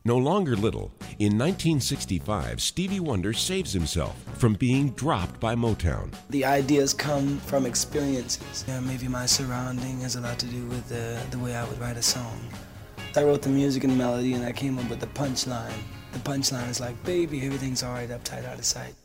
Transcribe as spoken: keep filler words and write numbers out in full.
No longer little, in nineteen sixty-five, Stevie Wonder saves himself from being dropped by Motown. The ideas come from experiences. Yeah, maybe my surrounding has a lot to do with uh, the way I would write a song. I wrote the music and the melody, and I came up with the punchline. The punchline is like, baby, everything's all right, uptight, out of sight.